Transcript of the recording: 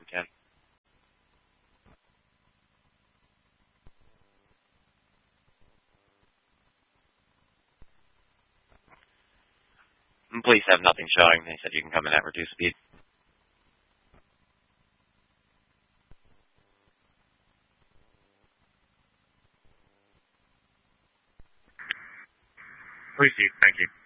we can. Police have nothing showing. They said you can come in at reduced speed. Police chief, thank you.